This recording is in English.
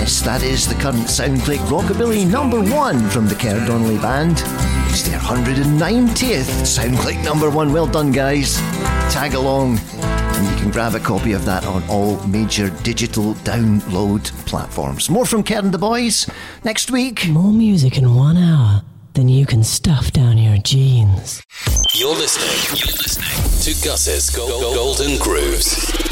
Yes, that is the current Soundclick Rockabilly #1 from the Kerr Donnelly Band. It's their 190th Soundclick #1. Well done, guys. Tag along, and you can grab a copy of that on all major digital download platforms. More from Kerr and the boys next week. More music in 1 hour than you can stuff down your jeans. You're listening to Gus's Golden Grooves.